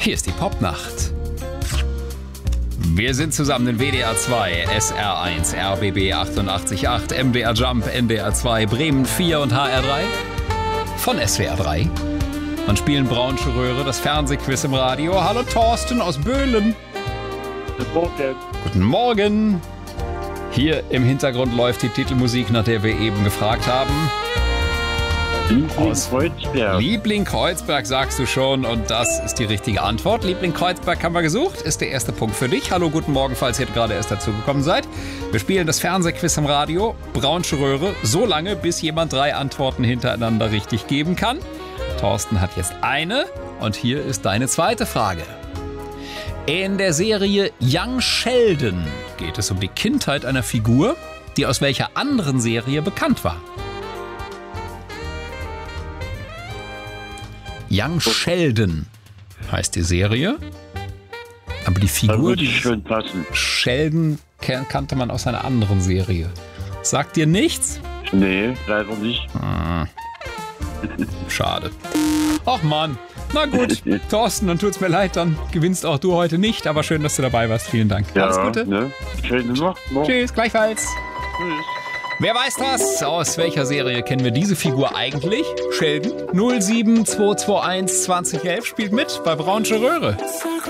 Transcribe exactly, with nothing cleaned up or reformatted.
Hier ist die Popnacht. Wir sind zusammen in W D R zwei, S R eins, R B B achtundachtzig Komma acht, M D R Jump, N D R zwei, Bremen vier und H R drei. Von S W R drei. Und spielen Braunsche Röhre, das Fernsehquiz im Radio. Hallo Thorsten aus Böhlen. Guten Morgen. Guten Morgen. Hier im Hintergrund läuft die Titelmusik, nach der wir eben gefragt haben. Liebling Aus Kreuzberg. Liebling Kreuzberg sagst du schon und das ist die richtige Antwort. Liebling Kreuzberg haben wir gesucht, ist der erste Punkt für dich. Hallo, guten Morgen, falls ihr gerade erst dazugekommen seid. Wir spielen das Fernsehquiz im Radio, Braunsche Röhre, so lange, bis jemand drei Antworten hintereinander richtig geben kann. Thorsten hat jetzt eine und hier ist deine zweite Frage. In der Serie Young Sheldon geht es um die Kindheit einer Figur, die aus welcher anderen Serie bekannt war. Young Sheldon heißt die Serie, aber die Da Figur, würde die ich schön passen. Sheldon kan- kannte man aus einer anderen Serie. Sagt dir nichts? Nee, leider nicht. Hm. Schade. Ach Mann. Na gut, Thorsten, dann tut's mir leid, dann gewinnst auch du heute nicht, aber schön, dass du dabei warst. Vielen Dank. Ja, Alles Gute. Ne? Schöne Nacht noch. Tschüss, gleichfalls. Tschüss. Wer weiß das? Aus welcher Serie kennen wir diese Figur eigentlich? Sheldon null sieben zwei zwei eins zwanzig elf spielt mit bei Braunsche Röhre.